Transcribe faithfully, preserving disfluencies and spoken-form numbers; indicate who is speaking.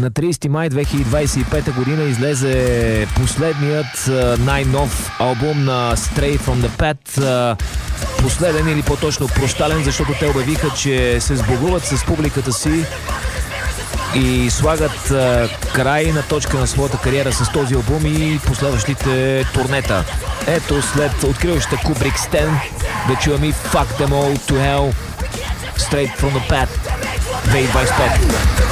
Speaker 1: На тридесети май две хиляди двадесет и пета година излезе последният най-нов албум на Stray from the Pad. Последен или по-точно прощален, защото те обявиха, че се сбогуват с публиката си и слагат а, край на точка на своята кариера с този албум и последващите турнета. Ето, след откриващата Kubrick Stan, да чуваме и Fuck Them All to Hell, Straight from the Pad две хиляди двадесет и пета.